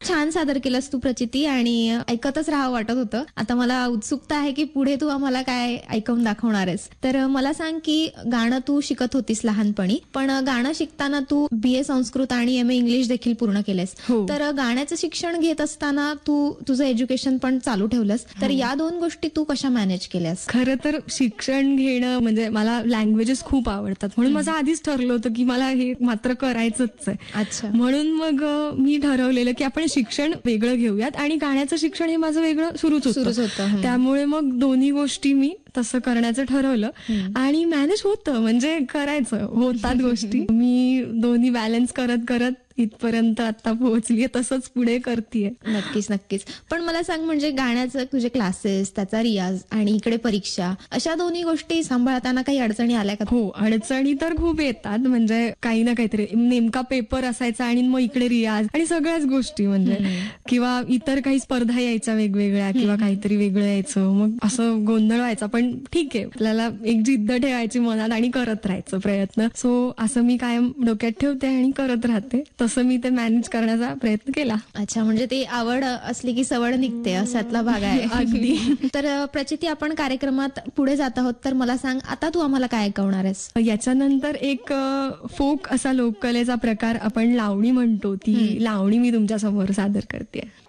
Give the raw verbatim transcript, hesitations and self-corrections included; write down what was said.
छान सादर केलंस तू प्रचिती आणि ऐकतच राहावं वाटत होतं. आता मला उत्सुकता आहे की पुढे तू आम्हाला काय ऐकवून दाखवणार आहेस. तर मला सांग की गाणं तू शिकत होतीस लहानपणी, पण गाणं शिकताना तू बीए संस्कृत आणि एम ए इंग्लिश देखील पूर्ण केलेस. हो. तर गाण्याचं शिक्षण घेत असताना तू तुझं एज्युकेशन पण चालू ठेवलंस. तर या दोन गोष्टी तू कशा मॅनेज केल्यास? खरं तर शिक्षण घेणं म्हणजे मला लँग्वेजेस खूप आवडतात, म्हणून माझं आधीच ठरलं होतं की मला हे मात्र करायचंच आहे. अच्छा. म्हणून मग अ, मी ठरवलेलं की आपण शिक्षण वेगळं घेऊयात आणि गाण्याचं शिक्षण हे माझं वेगळं सुरूच सुरूच होतं. होतं. हं. त्यामुळे मग दोन्ही गोष्टी मी तसं करण्याचं ठरवलं आणि मॅनेज होतं, म्हणजे करायचं होतात गोष्टी. मी दोन्ही बॅलन्स करत करत इथपर्यंत आता पोहोचलीये, तसंच पुढे करतीये. नक्कीच नक्कीच. पण मला सांग, म्हणजे गाण्याचं तुझे क्लासेस, त्याचा रियाज आणि इकडे परीक्षा, अशा दोन्ही गोष्टी सांभाळताना काही अडचणी आल्या का? हो, अडचणी तर खूप येतात. म्हणजे काही ना काहीतरी नेमका पेपर असायचा आणि मग इकडे रियाज आणि सगळ्याच गोष्टी, म्हणजे किंवा इतर काही स्पर्धा यायच्या वेगवेगळ्या किंवा काहीतरी वेगळं यायचं, मग असं गोंधळ व्हायचा. पण ठीक आहे, आपल्याला एक जिद्द ठेवायची मनात आणि करत राहायचं प्रयत्न. सो असं मी कायम डोक्यात ठेवते आणि करत राहते. तसं मी ते मॅनेज करण्याचा प्रयत्न केला. अच्छा, म्हणजे ती आवड असली की सवड निघते, असातला भाग आहे. अगदी. तर प्रचिती, आपण कार्यक्रमात पुढे जात आहोत, तर मला सांग आता तू आम्हाला काय ऐकवणार आहेस? याच्यानंतर एक फोक असा लोककलेचा प्रकार आपण लावणी म्हणतो, ती लावणी मी तुमच्या समोर सादर करते.